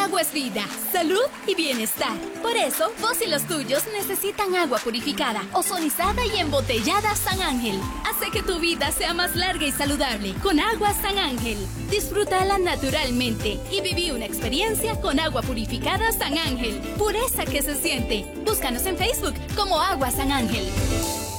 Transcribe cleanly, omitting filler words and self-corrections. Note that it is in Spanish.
agua es vida, salud y bienestar. Por eso, vos y los tuyos necesitan agua purificada, ozonizada y embotellada San Ángel. Hace que tu vida sea más larga y saludable con agua San Ángel. Disfrútala naturalmente y viví una experiencia con agua purificada San Ángel. Pureza que se siente. Búscanos en Facebook como Agua San Ángel.